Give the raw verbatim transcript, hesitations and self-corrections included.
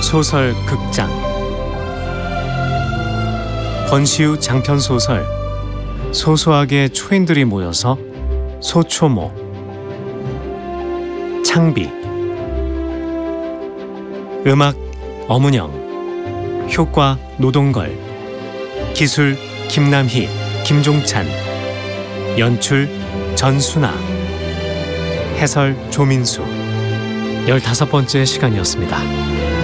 소설 극장 권시우 장편 소설 소소하게 초인들이 모여서 소초모. 창비. 음악 엄은영. 효과 노동걸. 기술 김남희, 김종찬. 연출 전순아. 해설 조민수. 열다섯 번째 시간이었습니다.